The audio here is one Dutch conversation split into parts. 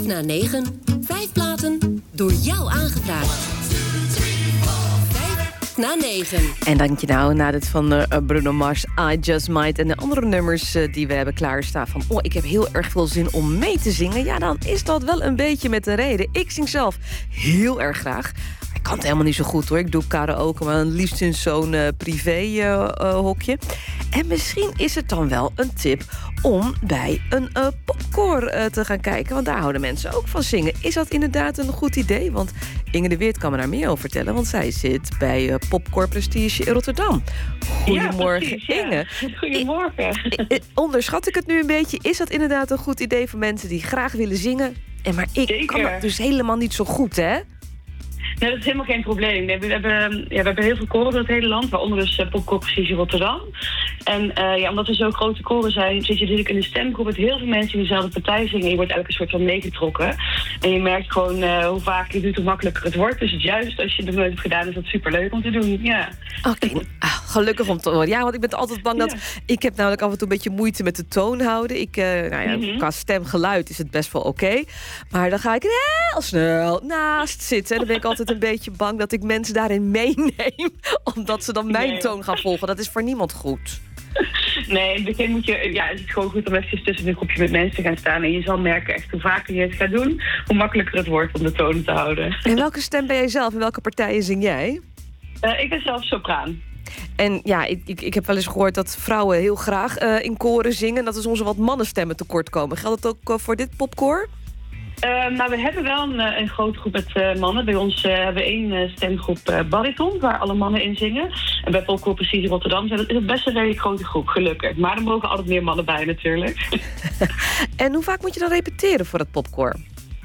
na 9. 5 platen door jou aangevraagd. 5 na 9. En dank je nou na dit van Bruno Mars, I Just Might... en de andere nummers die we hebben klaarstaan van... ik heb heel erg veel zin om mee te zingen. Ja, dan is dat wel een beetje met een reden. Ik zing zelf heel erg graag. Ik kan het helemaal niet zo goed, hoor. Ik doe karaoke, maar liefst in zo'n privé-hokje. En misschien is het dan wel een tip om bij een popkoor te gaan kijken. Want daar houden mensen ook van zingen. Is dat inderdaad een goed idee? Want Inge de Weert kan me daar meer over vertellen. Want zij zit bij Popkoor Prestige in Rotterdam. Goedemorgen, ja, Inge. Ja. Goedemorgen. Onderschat ik het nu een beetje? Is dat inderdaad een goed idee voor mensen die graag willen zingen? Maar ik kan het dus helemaal niet zo goed, hè? Nee, dat is helemaal geen probleem. Nee, we hebben heel veel koren door het hele land, waaronder dus Popkoor Prestige Rotterdam. En omdat we zo grote koren zijn, zit je natuurlijk in een stemgroep met heel veel mensen die dezelfde partij zingen. Je wordt elke soort van meegetrokken. En je merkt gewoon hoe vaak je doet, hoe makkelijker het wordt. Dus juist als je het nog nooit hebt gedaan, is dat superleuk om te doen. Ja. Oké, gelukkig om te horen. Ja, want ik ben altijd bang dat... Ik heb namelijk af en toe een beetje moeite met de toon houden. Qua stemgeluid is het best wel oké. Maar dan ga ik heel snel naast zitten. En dan ben ik altijd een beetje bang dat ik mensen daarin meeneem. Omdat ze dan mijn toon gaan volgen. Dat is voor niemand goed. Nee, in het begin is het gewoon goed om even tussen een groepje met mensen te gaan staan. En je zal merken echt hoe vaker je het gaat doen, hoe makkelijker het wordt om de toon te houden. En welke stem ben jij zelf? En welke partijen zing jij? Ik ben zelf sopraan. En ja, ik heb wel eens gehoord dat vrouwen heel graag in koren zingen. En dat er soms wat mannenstemmen tekort komen. Geldt dat ook voor dit popkoor? We hebben wel een grote groep met mannen. Bij ons hebben we 1 stemgroep bariton, waar alle mannen in zingen. En bij Popkoor Prestige Rotterdam is het best een redelijk grote groep, gelukkig. Maar er mogen altijd meer mannen bij natuurlijk. En hoe vaak moet je dan repeteren voor dat popkoor?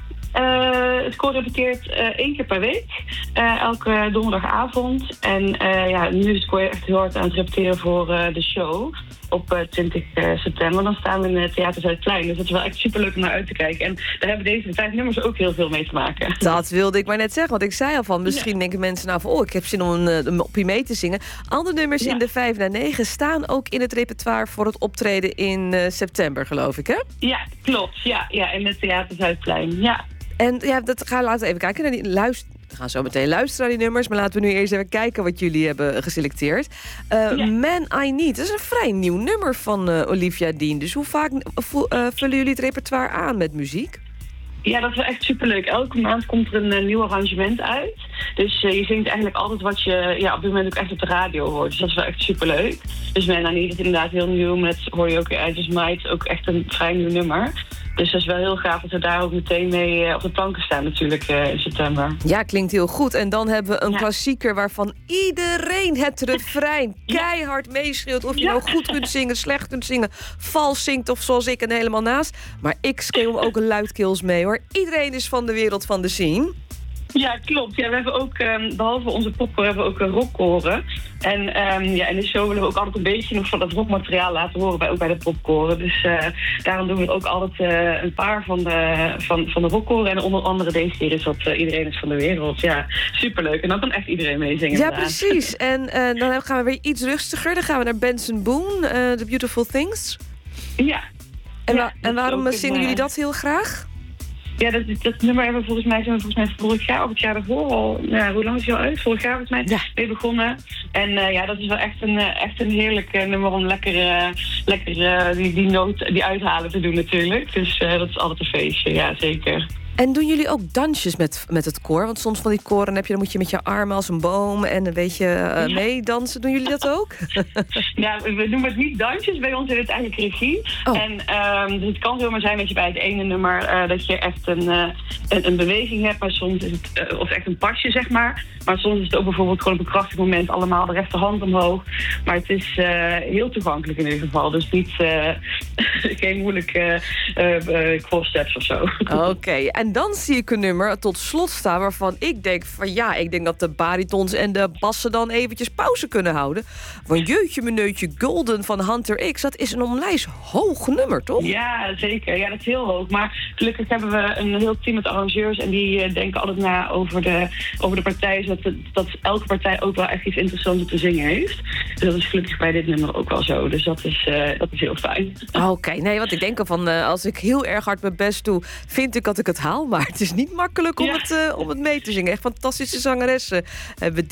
Het koor repeteert 1 keer per week, elke donderdagavond. En nu is het koor echt heel hard aan het repeteren voor de show op 20 september. Dan staan we in het Theater Zuidplein. Dus dat is wel echt superleuk om naar uit te kijken. En daar hebben deze 5 nummers ook heel veel mee te maken. Dat wilde ik maar net zeggen, want ik zei al van... misschien denken mensen nou van, ik heb zin om op je mee te zingen. Andere nummers in de 5 na 9 staan ook in het repertoire voor het optreden in september, geloof ik, hè? Ja, klopt. Ja, in het Theater Zuidplein, ja. En laten we even kijken. We gaan zo meteen luisteren naar die nummers. Maar laten we nu eerst even kijken wat jullie hebben geselecteerd. Man I Need. Dat is een vrij nieuw nummer van Olivia Dean. Dus hoe vaak vullen jullie het repertoire aan met muziek? Ja, dat is wel echt superleuk. Elke maand komt er een nieuw arrangement uit. Dus je zingt eigenlijk altijd wat je op dit moment ook echt op de radio hoort. Dus dat is wel echt superleuk. Dus Man I Need is inderdaad heel nieuw. Met hoor je ook I Just Might, ook echt een vrij nieuw nummer. Dus dat is wel heel gaaf dat we daar ook meteen mee op de planken staan natuurlijk in september. Ja, klinkt heel goed. En dan hebben we een klassieker waarvan iedereen het refrein keihard meeschreeuwt. Of je nou goed kunt zingen, slecht kunt zingen, vals zingt of zoals ik en helemaal naast. Maar ik schreeuw hem ook luidkeels mee, hoor. Iedereen is van de wereld van de scene. Ja, klopt. Ja, we hebben ook, behalve onze popkoor, hebben we ook rockkoren. En in de show willen we ook altijd een beetje nog van dat rockmateriaal laten horen, ook bij de popkoren. Dus daarom doen we ook altijd een paar van de rockkoren. En onder andere deze keer is dat Iedereen is van de wereld. Ja, superleuk. En dan kan echt iedereen meezingen. Ja, precies. En dan gaan we weer iets rustiger. Dan gaan we naar Benson Boone, The Beautiful Things. Ja. En waarom zingen jullie dat heel graag? Ja, dat nummer hebben we volgens mij vorig jaar of het jaar daarvoor al... hoe lang is het al uit? Vorig jaar volgens mij mee begonnen. En dat is wel echt een heerlijk nummer om lekker die noot, die uithalen te doen natuurlijk. Dus dat is altijd een feestje, ja zeker. En doen jullie ook dansjes met het koor? Want soms van die koren dan moet je met je armen als een boom en een beetje meedansen. Doen jullie dat ook? Ja, we noemen het niet dansjes. Bij ons is het eigenlijk regie. Oh. En dus het kan zomaar zijn dat je bij het ene nummer dat je echt een beweging hebt. Maar soms is het of echt een pasje, zeg maar. Maar soms is het ook bijvoorbeeld gewoon op een krachtig moment allemaal de rechterhand omhoog. Maar het is heel toegankelijk in ieder geval. Dus niet geen moeilijke cross-steps of zo. Oké, en dan zie ik een nummer tot slot staan waarvan ik denk van ik denk dat de baritons en de bassen dan eventjes pauze kunnen houden. Want jeutje meneutje Golden van Hunter X, dat is een onwijs hoog nummer, toch? Ja, zeker. Ja, dat is heel hoog. Maar gelukkig hebben we een heel team met arrangeurs en die denken altijd na over de partij, zodat elke partij ook wel echt iets interessants te zingen heeft. Dus dat is gelukkig bij dit nummer ook wel zo. Dus dat is heel fijn. Oké, nee, want ik denk ervan, als ik heel erg hard mijn best doe, vind ik dat ik het haal. legaal, maar het is niet makkelijk om het mee te zingen. Echt fantastische zangeressen hebben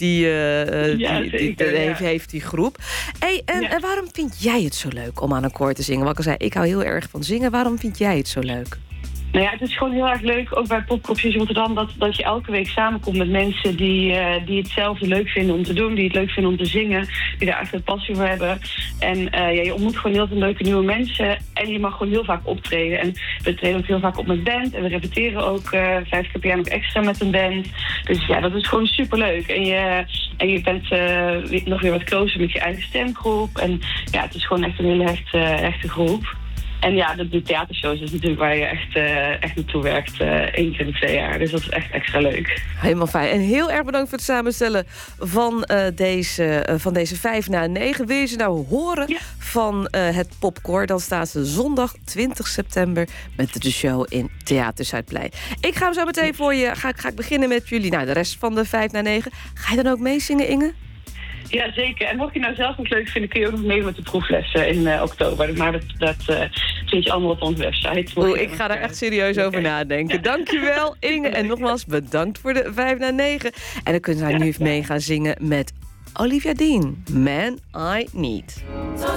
heeft die groep. Hey, en waarom vind jij het zo leuk om aan een koor te zingen? Wat ik al zei, ik hou heel erg van zingen. Waarom vind jij het zo leuk? Nou ja, het is gewoon heel erg leuk, ook bij Popcorpsjes Rotterdam, dat je elke week samenkomt met mensen die hetzelfde leuk vinden om te doen, die het leuk vinden om te zingen, die daar echt een passie voor hebben. En je ontmoet gewoon heel veel leuke nieuwe mensen en je mag gewoon heel vaak optreden. En we treden ook heel vaak op met band en we repeteren ook 5 keer per jaar nog extra met een band. Dus ja, dat is gewoon superleuk. En je bent nog weer wat closer met je eigen stemgroep. En ja, het is gewoon echt een hele hechte groep. En ja, de theatershows is natuurlijk waar je echt naartoe werkt 1 keer in 2 jaar. Dus dat is echt extra leuk. Helemaal fijn. En heel erg bedankt voor het samenstellen van deze 5 na 9. Wil je ze nou horen van het Popkoor? Dan staan ze zondag 20 september met de show in Theater Zuidplein. Ik ga hem zo meteen voor je. Ga ik beginnen met jullie. Nou, de rest van de 5 na 9. Ga je dan ook meezingen, Inge? Ja, zeker. En mocht je nou zelf nog leuk vinden, kun je ook nog mee met de proeflessen in oktober. Maar dat vind je allemaal op onze website. Ik ga daar echt serieus over nadenken. Dankjewel, Inge. En nogmaals bedankt voor de 5 na 9. En dan kunnen we nu mee gaan zingen met Olivia Dean. Man I Need.